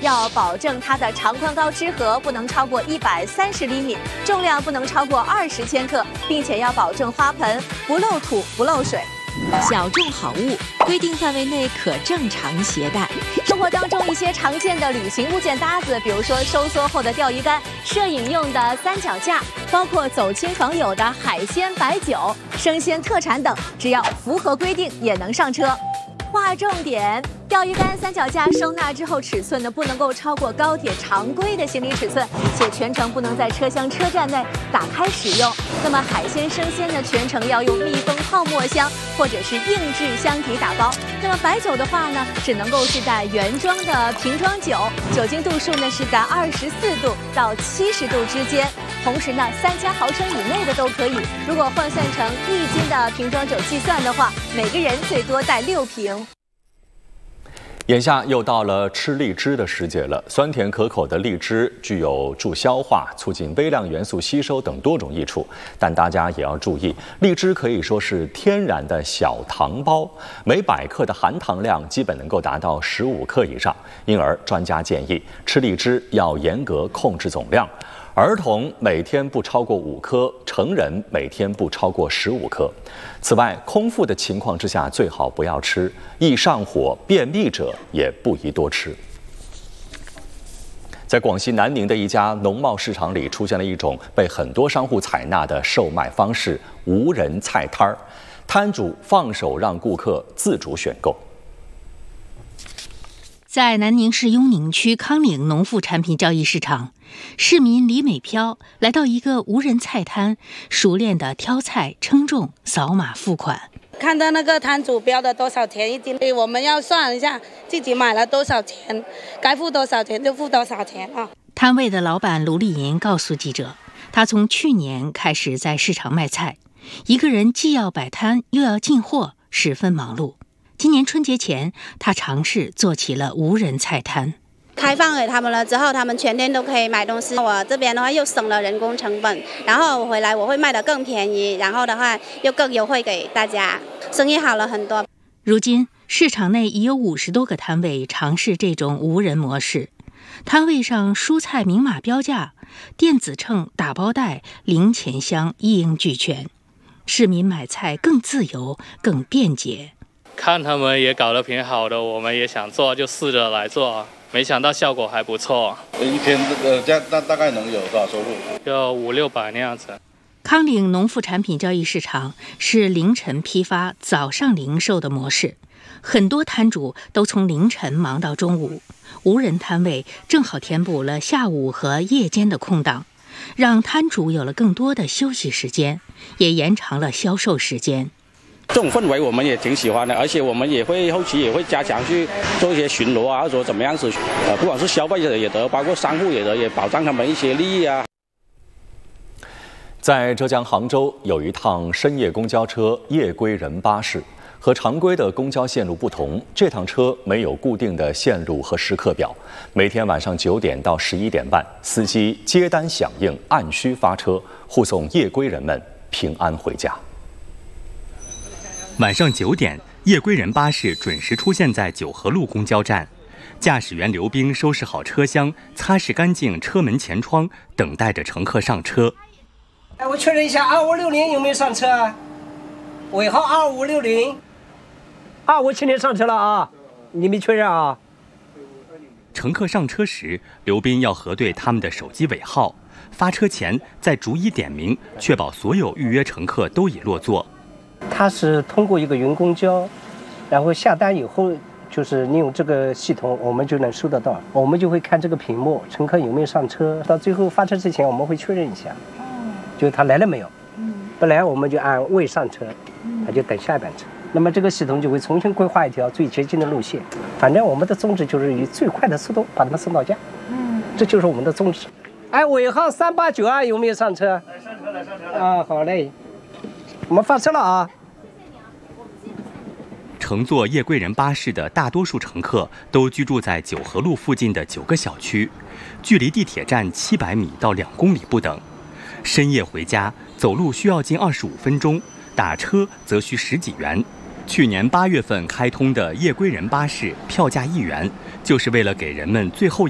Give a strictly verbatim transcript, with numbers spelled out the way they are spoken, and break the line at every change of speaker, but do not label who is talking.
要保证它的长宽高支合不能超过一百三十厘米，重量不能超过二十千克，并且要保证花盆不漏土不漏水。
小众好物，规定范围内可正常携带。
生活当中一些常见的旅行物件搭子，比如说收缩后的钓鱼竿、摄影用的三脚架，包括走亲访友的海鲜、白酒、生鲜特产等，只要符合规定也能上车。划重点：钓鱼竿、三脚架收纳之后，尺寸呢不能够超过高铁常规的行李尺寸，且全程不能在车厢、车站内打开使用。那么海鲜、生鲜呢，全程要用密封泡沫箱或者是硬质箱体打包。那么白酒的话呢，只能够是带原装的瓶装酒，酒精度数呢是在二十四度到七十度之间。同时呢，三千毫升以内的都可以。如果换算成一斤的瓶装酒计算的话，每个人最多带六瓶。
眼下又到了吃荔枝的时节了。酸甜可口的荔枝具有助消化、促进微量元素吸收等多种益处，但大家也要注意，荔枝可以说是天然的小糖包，每百克的含糖量基本能够达到十五克以上，因而专家建议吃荔枝要严格控制总量。儿童每天不超过五颗，成人每天不超过十五颗。此外，空腹的情况之下最好不要吃，易上火、便秘者也不宜多吃。在广西南宁的一家农贸市场里，出现了一种被很多商户采纳的售卖方式——无人菜摊儿。摊主放手让顾客自主选购。
在南宁市雍宁区康岭农副产品交易市场，市民李美飘来到一个无人菜摊，熟练地挑菜、称重、扫码付款。
看到那个摊主标的多少钱一斤，我们要算一下自己买了多少钱，该付多少钱就付多少钱啊。
摊位的老板卢丽银告诉记者，他从去年开始在市场卖菜，一个人既要摆摊又要进货，十分忙碌。今年春节前，他尝试做起了无人菜摊。
开放给他们了之后，他们全天都可以买东西。我这边的话又省了人工成本，然后我回来我会卖得更便宜，然后的话又更优惠给大家，生意好了很多。
如今市场内已有五十多个摊位尝试这种无人模式，摊位上蔬菜明码标价，电子秤、打包袋、零钱箱一应俱全，市民买菜更自由、更便捷。
看他们也搞得挺好的，我们也想做，就试着来做，没想到效果还不错。
一天呃，这大大概能有多少收入？
就五六百那样子。
康岭农副产品交易市场是凌晨批发、早上零售的模式，很多摊主都从凌晨忙到中午，无人摊位正好填补了下午和夜间的空档，让摊主有了更多的休息时间，也延长了销售时间。
这种氛围我们也挺喜欢的，而且我们也会后期也会加强去做一些巡逻啊，或者怎么样子，呃，不管是消费者也得，包括商户也得，也保障他们一些利益啊。
在浙江杭州有一趟深夜公交车夜归人巴士，和常规的公交线路不同，这趟车没有固定的线路和时刻表，每天晚上九点到十一点半，司机接单响应，按需发车，护送夜归人们平安回家。
晚上九点，夜归人巴士准时出现在九河路公交站，驾驶员刘兵收拾好车厢，擦拭干净车门前窗，等待着乘客上车。
哎，我确认一下，二五六零有没有上车啊？尾号二五六零。啊，我今天上车了啊，你没确认啊？
乘客上车时，刘斌要核对他们的手机尾号，发车前再逐一点名，确保所有预约乘客都已落座。
它是通过一个云公交，然后下单以后，就是利用这个系统，我们就能收得到。我们就会看这个屏幕，乘客有没有上车，到最后发车之前，我们会确认一下，就是他来了没有。不来，我们就按未上车，他就等下一班车。那么这个系统就会重新规划一条最接近的路线。反正我们的宗旨就是以最快的速度把他们送到家。嗯，这就是我们的宗旨。哎，尾号三八九二有没有上车？来上车，来上车了。啊，好嘞。我们发车了啊！
乘坐夜归人巴士的大多数乘客都居住在九河路附近的九个小区，距离地铁站七百米到两公里不等。深夜回家，走路需要近二十五分钟，打车则需十几元。去年八月份开通的夜归人巴士票价一元，就是为了给人们最后